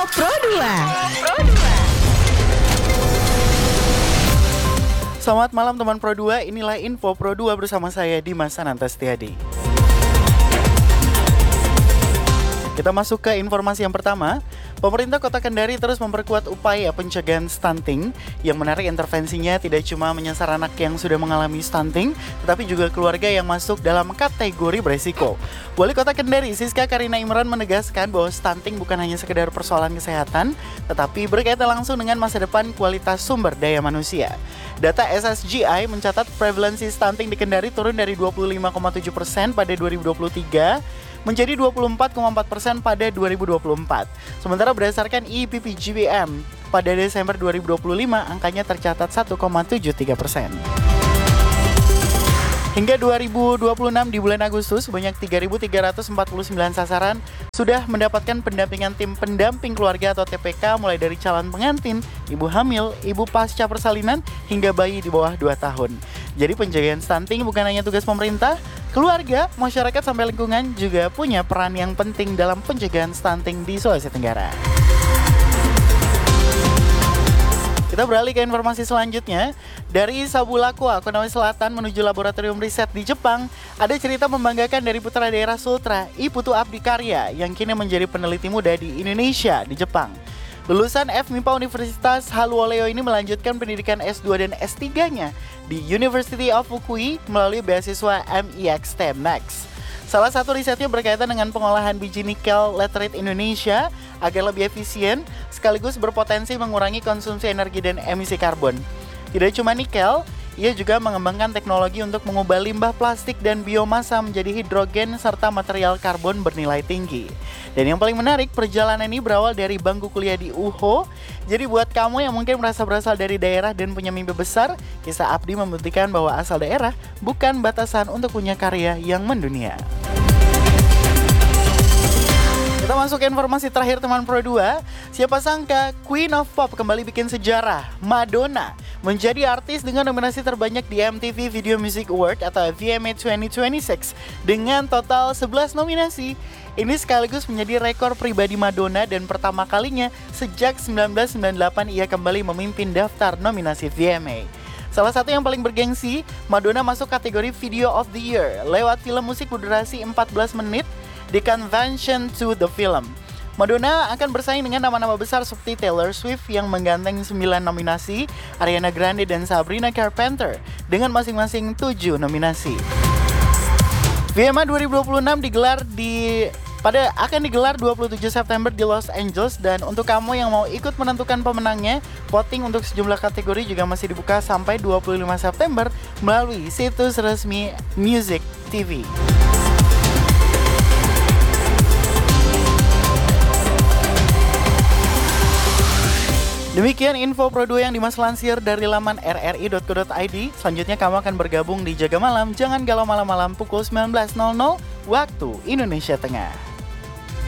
Pro 2. Selamat malam teman Pro 2, inilah info Pro 2 bersama saya Dimas Ananta Setiadi. Kita masuk ke informasi yang pertama. Pemerintah Kota Kendari terus memperkuat upaya pencegahan stunting. Yang menarik, intervensinya tidak cuma menyasar anak yang sudah mengalami stunting, tetapi juga keluarga yang masuk dalam kategori beresiko. Wali Kota Kendari, Siska Karina Imran, menegaskan bahwa stunting bukan hanya sekedar persoalan kesehatan, tetapi berkaitan langsung dengan masa depan kualitas sumber daya manusia. Data SSGI mencatat prevalensi stunting di Kendari turun dari 25,7% pada 2023 menjadi 24,4% pada 2024. Sementara berdasarkan IPPGBM, pada Desember 2025 angkanya tercatat 1,73%. Hingga 2026 di bulan Agustus, sebanyak 3.349 sasaran sudah mendapatkan pendampingan tim pendamping keluarga atau TPK, mulai dari calon pengantin, ibu hamil, ibu pasca persalinan, hingga bayi di bawah 2 tahun. Jadi pencegahan stunting bukan hanya tugas pemerintah, keluarga, masyarakat sampai lingkungan juga punya peran yang penting dalam pencegahan stunting di Sulawesi Tenggara. Kita beralih ke informasi selanjutnya. Dari Sabulakwa, Konawe Selatan menuju laboratorium riset di Jepang, ada cerita membanggakan dari putra daerah Sultra, I Putu Abdi Karya, yang kini menjadi peneliti muda di Indonesia di Jepang. Lulusan FMIPA Universitas Haluoleo ini melanjutkan pendidikan S2 dan S3-nya di University of Fukui melalui beasiswa MEX Temnex. Salah satu risetnya berkaitan dengan pengolahan biji nikel laterite Indonesia agar lebih efisien sekaligus berpotensi mengurangi konsumsi energi dan emisi karbon. Tidak cuma nikel, ia juga mengembangkan teknologi untuk mengubah limbah plastik dan biomasa menjadi hidrogen serta material karbon bernilai tinggi. Dan yang paling menarik, perjalanan ini berawal dari bangku kuliah di UHO. Jadi buat kamu yang mungkin merasa berasal dari daerah dan punya mimpi besar, kisah Abdi membuktikan bahwa asal daerah bukan batasan untuk punya karya yang mendunia. Kita masuk ke informasi terakhir teman Pro 2. Siapa sangka Queen of Pop kembali bikin sejarah. Madonna menjadi artis dengan nominasi terbanyak di MTV Video Music Award atau VMA 2026 dengan total 11 nominasi. Ini sekaligus menjadi rekor pribadi Madonna dan pertama kalinya sejak 1998 ia kembali memimpin daftar nominasi VMA. Salah satu yang paling bergengsi, Madonna masuk kategori Video of the Year lewat film musik berdurasi 14 menit di Convention to the Film. Madonna akan bersaing dengan nama-nama besar seperti Taylor Swift yang mengganteng 9 nominasi, Ariana Grande dan Sabrina Carpenter dengan masing-masing 7 nominasi. VMA 2026 akan digelar 27 September di Los Angeles, dan untuk kamu yang mau ikut menentukan pemenangnya, voting untuk sejumlah kategori juga masih dibuka sampai 25 September melalui situs resmi Music TV. Demikian info Pro 2 yang Dimas lansir dari laman rri.co.id. Selanjutnya kamu akan bergabung di Jaga Malam. Jangan galau malam-malam pukul 19.00 waktu Indonesia Tengah.